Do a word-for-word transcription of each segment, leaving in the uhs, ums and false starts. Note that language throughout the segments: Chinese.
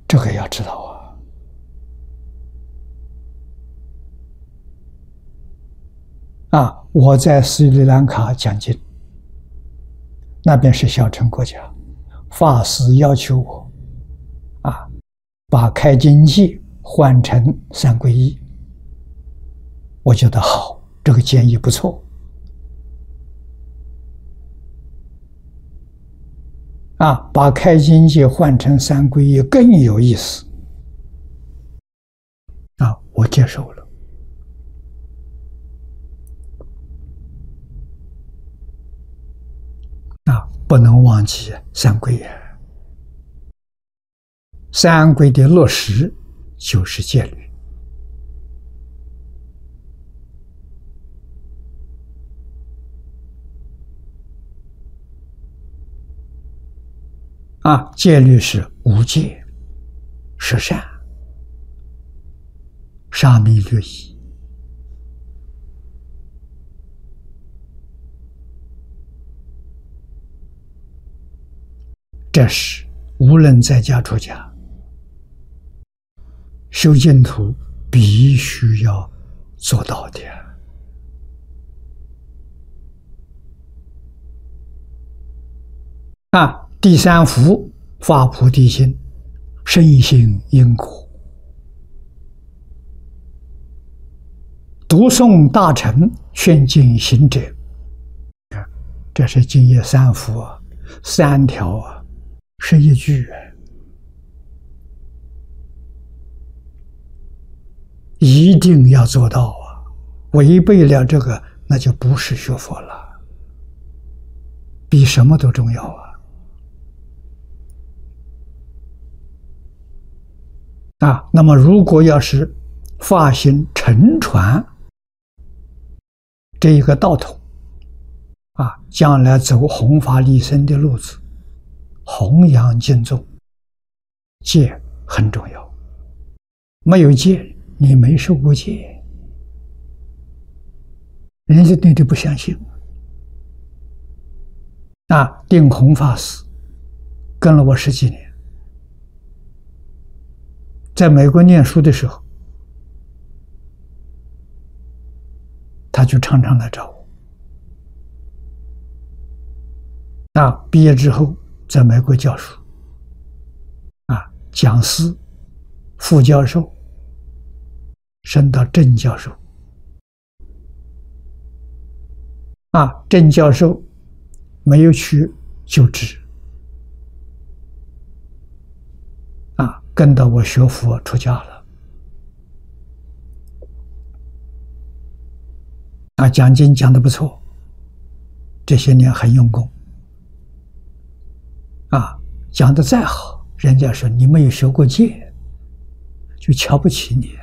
这个要知道啊！啊，我在斯里兰卡讲经，那边是小乘国家，法师要求我啊，把开经记换成三皈依，我觉得好，这个建议不错。啊，把开经记换成三皈依更有意思。啊，我接受了。啊，不能忘记三皈啊！三皈的落实就是戒律。啊，戒律是无戒、十善、沙弥律仪。这是无论在家出家，修净土必须要做到的。啊。第三福发菩提心，深信因果，读诵大乘劝进行者，这是净业三福啊，三条啊，是一句啊，一定要做到啊！违背了这个，那就不是学佛了，比什么都重要啊！啊，那么如果要是发心承传这一个道统，啊，将来走弘法利生的路子，弘扬经宗，戒很重要。没有戒，你没受过戒，人家对你不相信。啊，定弘法师跟了我十几年。在美国念书的时候，他就常常来找我。啊，毕业之后在美国教书，啊，讲师、副教授，升到正教授。啊，正教授没有去就职。啊，跟到我学佛出家了。啊，讲经讲得不错，这些年很用功。啊，讲得再好，人家说你没有学过戒，就瞧不起你。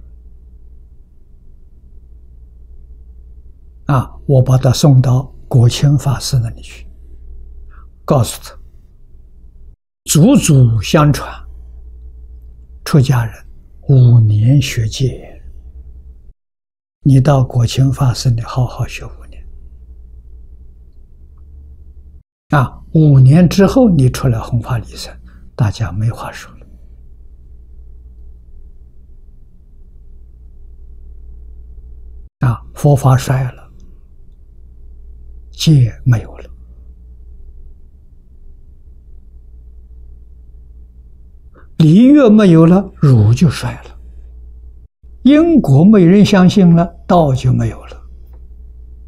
啊，我把他送到果清法师那里去，告诉他，祖祖相传。出家人五年学戒，你到果清法师里好好学五年。啊，五年之后你出来弘法利生，大家没话说了。啊，佛法衰了，戒没有了。礼乐没有了，儒就衰了；因果没人相信了，道就没有了。